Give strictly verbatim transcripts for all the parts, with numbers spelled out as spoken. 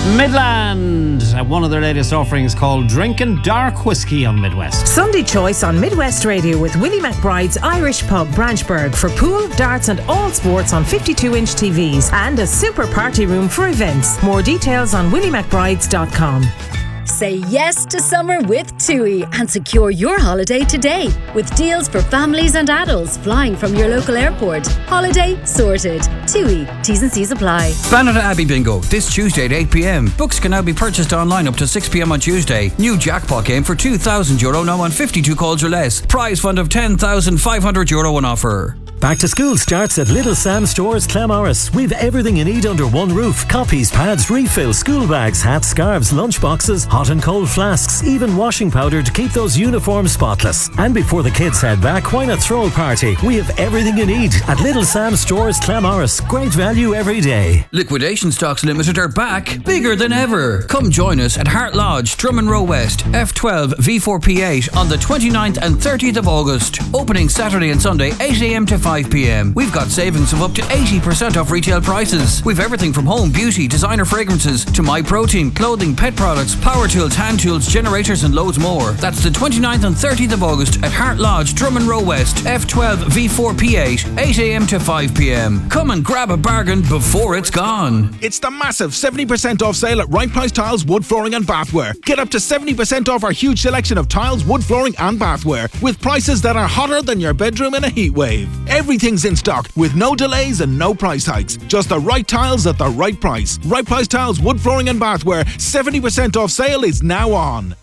Midland, uh, one of their latest offerings called Drinking Dark Whiskey on Midwest. Sunday Choice on Midwest Radio with Willie McBride's Irish Pub, Branchburg, for pool, darts and all sports on fifty-two inch T Vs, and a super party room for events. More details on willie mcbrides dot com. Say yes to summer with TUI and secure your holiday today with deals for families and adults flying from your local airport. Holiday sorted. TUI. T's and C's apply. Banner Abbey Bingo this Tuesday at eight p.m. Books can now be purchased online up to six p.m. on Tuesday. New jackpot game for two thousand euro now on fifty-two calls or less. Prize fund of ten thousand five hundred euro on offer. Back to school starts at Little Sam Stores, Clamorris. We've everything you need under one roof. Copies, pads, refills, school bags, hats, scarves, lunch boxes, hot and cold flasks, even washing powder to keep those uniforms spotless. And before the kids head back, why not throw a party? We have everything you need at Little Sam Stores, Clamorris. Great value every day. Liquidation Stocks Limited are back, bigger than ever. Come join us at Hart Lodge, Drummond Row West, F twelve V four P eight on the twenty-ninth and thirtieth of August. Opening Saturday and Sunday, eight a.m. to five p.m. We've got savings of up to eighty percent off retail prices. We've everything from home, beauty, designer fragrances to My Protein, clothing, pet products, power tools, hand tools, generators and loads more. That's the twenty-ninth and thirtieth of August at Hart Lodge, Drummond Row West, F twelve V four P eight, eight a.m. to five p.m. Come and grab a bargain before it's gone. It's the massive seventy percent off sale at Right Price Tiles, Wood Flooring and Bathware. Get up to seventy percent off our huge selection of tiles, wood flooring and bathware with prices that are hotter than your bedroom in a heat wave. Everything's in stock with no delays and no price hikes. Just the right tiles at the right price. Right Price Tiles, Wood Flooring and Bathware, seventy percent off sale is now on.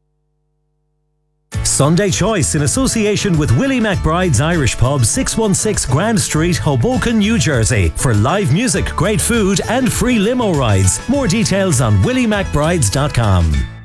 Sunday Choice in association with Willie McBride's Irish Pub, six one six Grand Street, Hoboken, New Jersey, for live music, great food and free limo rides. More details on willie mcbrides dot com.